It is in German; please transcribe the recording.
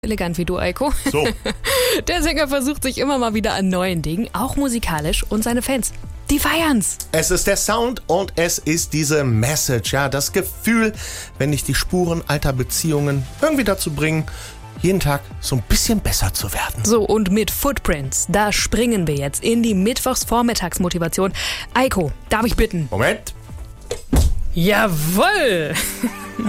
Elegant wie du, Eiko. So. Der Sänger versucht sich immer mal wieder an neuen Dingen, auch musikalisch, und seine Fans, die feiern's. Es ist der Sound und es ist diese Message, ja, das Gefühl, wenn dich die Spuren alter Beziehungen irgendwie dazu bringen, jeden Tag so ein bisschen besser zu werden. So, und mit Footprints, da springen wir jetzt in die Mittwochsvormittagsmotivation. Eiko, darf ich bitten? Moment. Jawohl!